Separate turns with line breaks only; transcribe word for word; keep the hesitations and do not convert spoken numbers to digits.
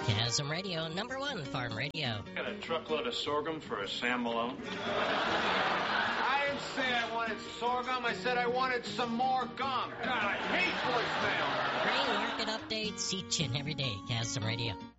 Chasm Radio, number one farm radio.
Got a truckload of sorghum for a Sam Malone?
I didn't say I wanted sorghum. I said I wanted some more gum. God, I hate voicemail.
Bring market updates each and every day. Chasm Radio.